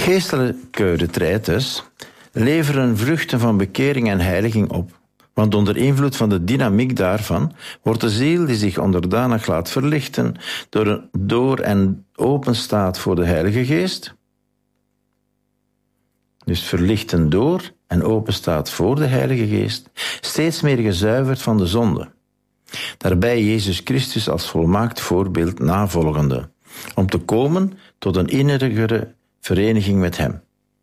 Geestelijke retraites leveren vruchten van bekering en heiliging op. Want onder invloed van de dynamiek daarvan wordt de ziel die zich onderdanig laat verlichten door en open staat voor de Heilige Geest. Dus verlichten door en open staat voor de Heilige Geest, steeds meer gezuiverd van de zonde. Daarbij Jezus Christus als volmaakt voorbeeld navolgende, om te komen tot een innigere vereniging met Hem.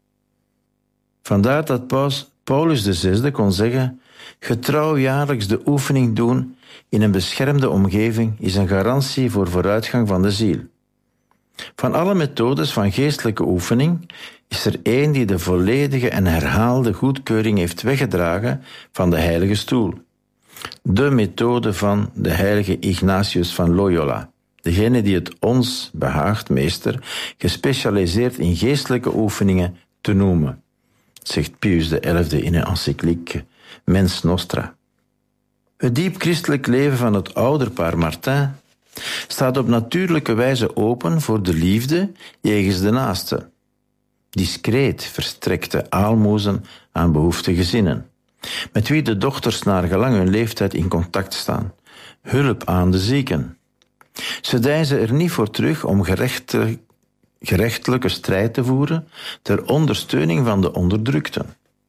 Vandaar dat Paulus VI kon zeggen: getrouw jaarlijks de oefening doen in een beschermde omgeving is een garantie voor vooruitgang van de ziel. Van alle methodes van geestelijke oefening is er één die de volledige en herhaalde goedkeuring heeft weggedragen van de heilige stoel. De methode van de heilige Ignatius van Loyola, degene die het ons behaagt, meester, gespecialiseerd in geestelijke oefeningen te noemen, zegt Pius XI in een encycliek Mens Nostra. Het diep christelijk leven van het ouderpaar Martin staat op natuurlijke wijze open voor de liefde jegens de naaste. Discreet verstrekte aalmoezen aan behoeftige gezinnen, met wie de dochters naar gelang hun leeftijd in contact staan. Hulp aan de zieken. Ze deinzen er niet voor terug om gerechtelijke strijd te voeren ter ondersteuning van de onderdrukten.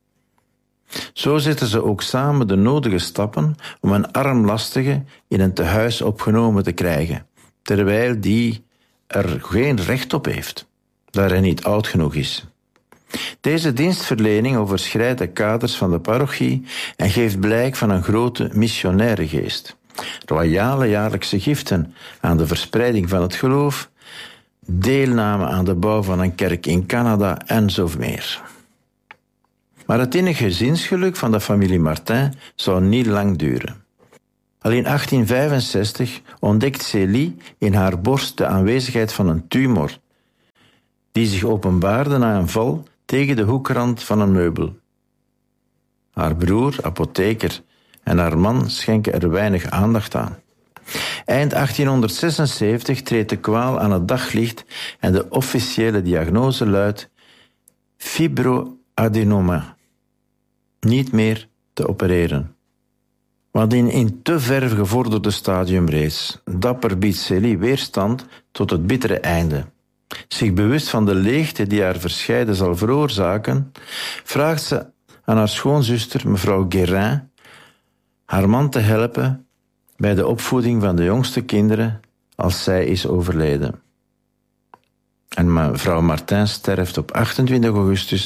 Zo zetten ze ook samen de nodige stappen om een armlastige in een tehuis opgenomen te krijgen, terwijl die er geen recht op heeft, daar hij niet oud genoeg is. Deze dienstverlening overschrijdt de kaders van de parochie en geeft blijk van een grote missionaire geest. Royale jaarlijkse giften aan de verspreiding van het geloof, deelname aan de bouw van een kerk in Canada en zo meer. Maar het innige gezinsgeluk van de familie Martin zou niet lang duren. Al in 1865 ontdekt Célie in haar borst de aanwezigheid van een tumor, die zich openbaarde na een val tegen de hoekrand van een meubel. Haar broer, apotheker, en haar man schenken er weinig aandacht aan. Eind 1876 treedt de kwaal aan het daglicht en de officiële diagnose luidt fibroadenoma. Niet meer te opereren. Want in te ver gevorderde stadium reeds. Dapper biedt Célie weerstand tot het bittere einde. Zich bewust van de leegte die haar verscheiden zal veroorzaken, vraagt ze aan haar schoonzuster, mevrouw Guérin, haar man te helpen bij de opvoeding van de jongste kinderen als zij is overleden. En mevrouw Martin sterft op 28 augustus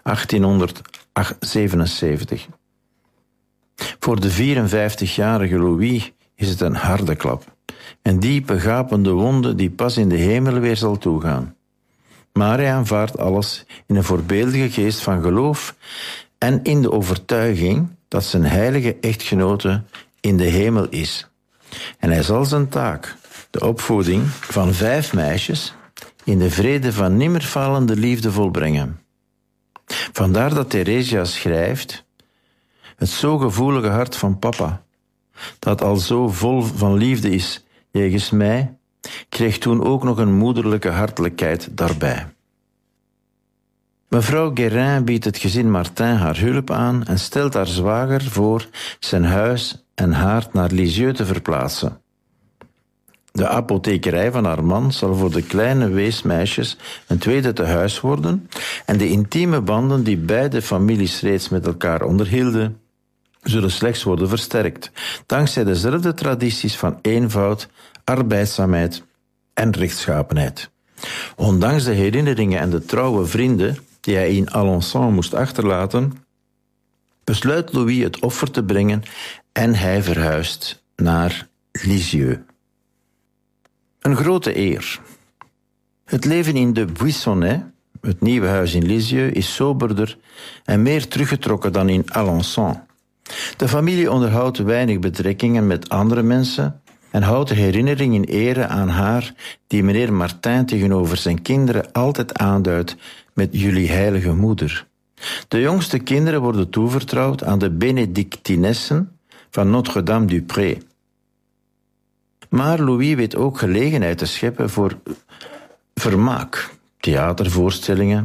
1877. Voor de 54-jarige Louis is het een harde klap. Een diepe, gapende wonde die pas in de hemel weer zal toegaan. Maar hij aanvaardt alles in een voorbeeldige geest van geloof en in de overtuiging dat zijn heilige echtgenote in de hemel is. En hij zal zijn taak, de opvoeding van 5 meisjes, in de vrede van nimmerfalende liefde volbrengen. Vandaar dat Theresia schrijft: het zo gevoelige hart van papa, dat al zo vol van liefde is jegens mij, kreeg toen ook nog een moederlijke hartelijkheid daarbij. Mevrouw Guérin biedt het gezin Martin haar hulp aan en stelt haar zwager voor zijn huis en haard naar Lisieux te verplaatsen. De apothekerij van haar man zal voor de kleine weesmeisjes een tweede tehuis worden en de intieme banden die beide families reeds met elkaar onderhielden, zullen slechts worden versterkt, dankzij dezelfde tradities van eenvoud, arbeidzaamheid en rechtschapenheid. Ondanks de herinneringen en de trouwe vrienden die hij in Alençon moest achterlaten, besluit Louis het offer te brengen en hij verhuist naar Lisieux. Een grote eer. Het leven in de Buissonnet, het nieuwe huis in Lisieux, is soberder en meer teruggetrokken dan in Alençon. De familie onderhoudt weinig betrekkingen met andere mensen en houdt de herinnering in ere aan haar die meneer Martin tegenover zijn kinderen altijd aanduidt met jullie heilige moeder. De jongste kinderen worden toevertrouwd aan de Benedictinessen van Notre-Dame-du-Pré. Maar Louis weet ook gelegenheid te scheppen voor vermaak, theatervoorstellingen,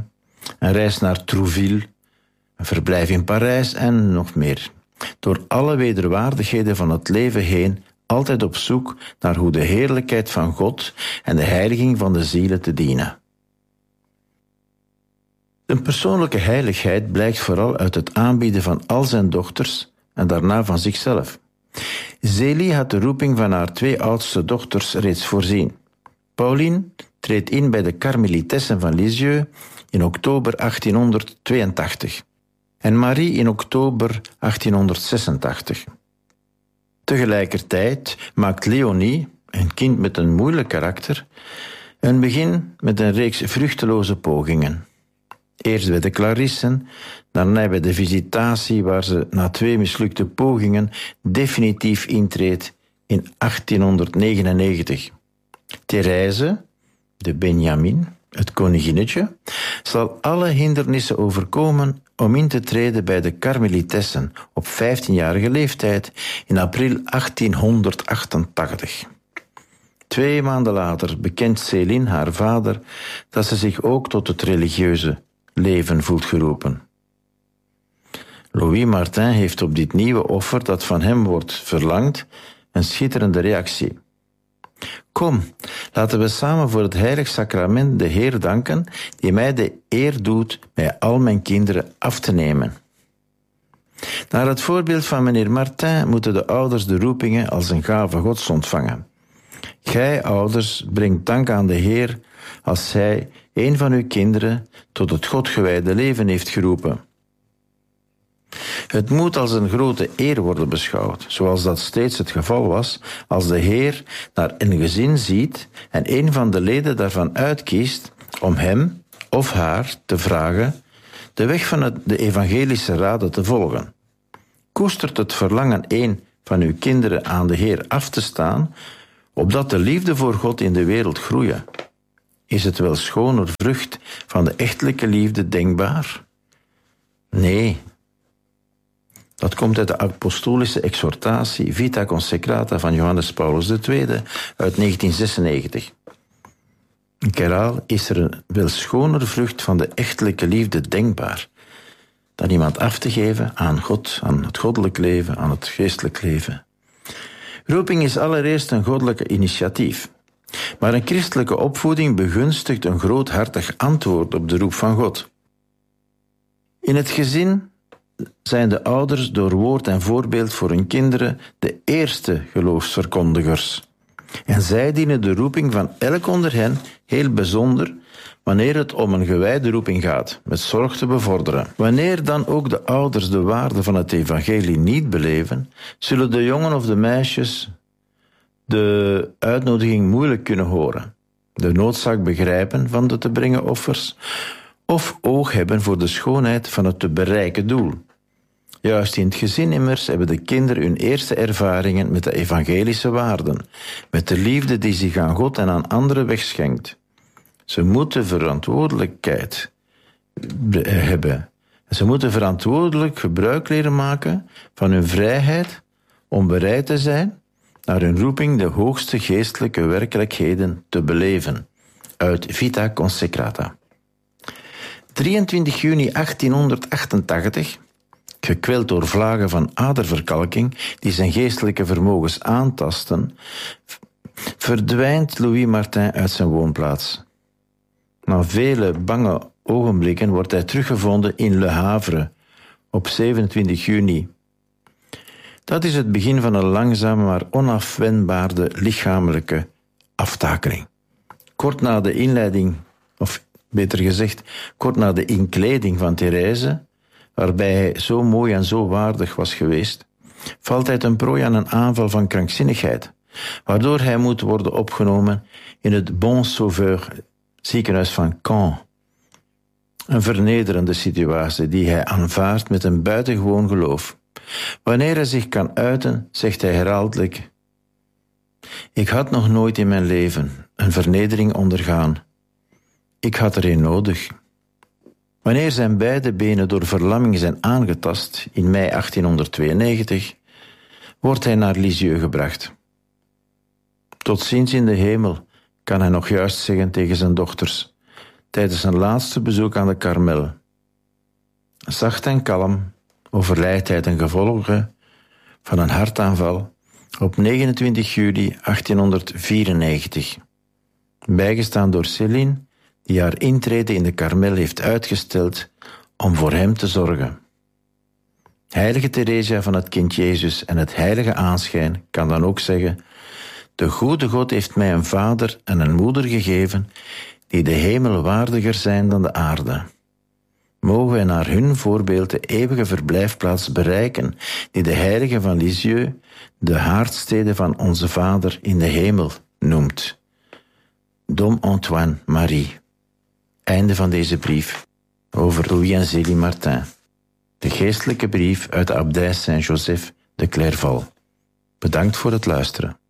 een reis naar Trouville, een verblijf in Parijs en nog meer. Door alle wederwaardigheden van het leven heen altijd op zoek naar hoe de heerlijkheid van God en de heiliging van de zielen te dienen. Zijn persoonlijke heiligheid blijkt vooral uit het aanbieden van al zijn dochters en daarna van zichzelf. Zélie had de roeping van haar 2 oudste dochters reeds voorzien. Pauline treedt in bij de Karmelitessen van Lisieux in oktober 1882 en Marie in oktober 1886. Tegelijkertijd maakt Léonie, een kind met een moeilijk karakter, een begin met een reeks vruchteloze pogingen. Eerst bij de Clarissen, daarna bij de Visitatie, waar ze na 2 mislukte pogingen definitief intreedt in 1899. Thérèse, de Benjamin, het koninginnetje, zal alle hindernissen overkomen om in te treden bij de Karmelitessen op 15-jarige leeftijd in april 1888. 2 maanden later bekent Céline haar vader dat ze zich ook tot het religieuze leven voelt geroepen. Louis Martin heeft op dit nieuwe offer dat van hem wordt verlangd een schitterende reactie. Kom, laten we samen voor het heilig sacrament de Heer danken, die mij de eer doet mij al mijn kinderen af te nemen. Naar het voorbeeld van meneer Martin moeten de ouders de roepingen als een gave Gods ontvangen. Gij, ouders, brengt dank aan de Heer als Hij een van uw kinderen tot het Godgewijde leven heeft geroepen. Het moet als een grote eer worden beschouwd, zoals dat steeds het geval was, als de Heer naar een gezin ziet en een van de leden daarvan uitkiest om hem of haar te vragen de weg van de evangelische raden te volgen. Koestert het verlangen een van uw kinderen aan de Heer af te staan, opdat de liefde voor God in de wereld groeien? Is het wel schoner vrucht van de echtelijke liefde denkbaar? Nee. Dat komt uit de apostolische exhortatie Vita Consecrata van Johannes Paulus II uit 1996. Ik herhaal, is er een wel schoner vrucht van de echtelijke liefde denkbaar dan iemand af te geven aan God, aan het goddelijk leven, aan het geestelijk leven. Roeping is allereerst een goddelijke initiatief. Maar een christelijke opvoeding begunstigt een groothartig antwoord op de roep van God. In het gezin zijn de ouders door woord en voorbeeld voor hun kinderen de eerste geloofsverkondigers. En zij dienen de roeping van elk onder hen heel bijzonder wanneer het om een gewijde roeping gaat, met zorg te bevorderen. Wanneer dan ook de ouders de waarde van het evangelie niet beleven, zullen de jongen of de meisjes de uitnodiging moeilijk kunnen horen, de noodzaak begrijpen van de te brengen offers, of oog hebben voor de schoonheid van het te bereiken doel. Juist in het gezin immers hebben de kinderen hun eerste ervaringen met de evangelische waarden, met de liefde die zich aan God en aan anderen wegschenkt. Ze moeten verantwoordelijkheid hebben. Ze moeten verantwoordelijk gebruik leren maken van hun vrijheid om bereid te zijn naar hun roeping de hoogste geestelijke werkelijkheden te beleven. Uit Vita Consecrata. 23 juni 1888, gekweld door vlagen van aderverkalking die zijn geestelijke vermogens aantasten, verdwijnt Louis Martin uit zijn woonplaats. Na vele bange ogenblikken wordt hij teruggevonden in Le Havre op 27 juni. Dat is het begin van een langzame maar onafwendbare lichamelijke aftakeling. Kort na de inleiding, of beter gezegd, kort na de inkleding van Thérèse, waarbij hij zo mooi en zo waardig was geweest, valt hij ten prooi aan een aanval van krankzinnigheid, waardoor hij moet worden opgenomen in het Bon Sauveur ziekenhuis van Caen. Een vernederende situatie die hij aanvaardt met een buitengewoon geloof. Wanneer hij zich kan uiten, zegt hij herhaaldelijk: ik had nog nooit in mijn leven een vernedering ondergaan. Ik had er een nodig. Wanneer zijn beide benen door verlamming zijn aangetast in mei 1892, wordt hij naar Lisieux gebracht. Tot ziens in de hemel, kan hij nog juist zeggen tegen zijn dochters, tijdens zijn laatste bezoek aan de Karmel. Zacht en kalm overlijdt hij ten gevolge van een hartaanval op 29 juli 1894. Bijgestaan door Céline, die haar intrede in de Karmel heeft uitgesteld om voor hem te zorgen. Heilige Theresia van het Kind Jezus en het heilige aanschijn kan dan ook zeggen: de goede God heeft mij een vader en een moeder gegeven die de hemel waardiger zijn dan de aarde. Mogen wij naar hun voorbeeld de eeuwige verblijfplaats bereiken die de heilige van Lisieux de haardstede van onze Vader in de hemel noemt. Dom Antoine Marie. Einde van deze brief over Louis en Zélie Martin. De geestelijke brief uit de abdij Saint-Joseph de Clairval. Bedankt voor het luisteren.